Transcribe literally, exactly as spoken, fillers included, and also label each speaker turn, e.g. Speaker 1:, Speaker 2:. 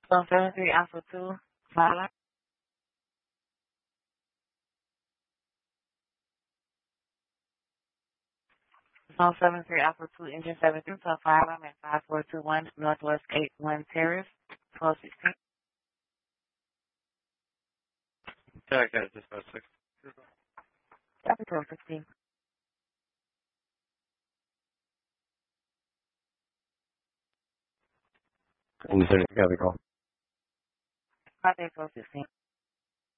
Speaker 1: So seven three Alpha two, Fire. So seven three Alpha two, Engine seven three, so five. I'm at five four two one Northwest eight one Terrace, twelve sixteen.
Speaker 2: Yeah, I got it. Just about six.
Speaker 1: That's twelve sixteen.
Speaker 2: And you said you got the call.
Speaker 1: I think twelve sixteen.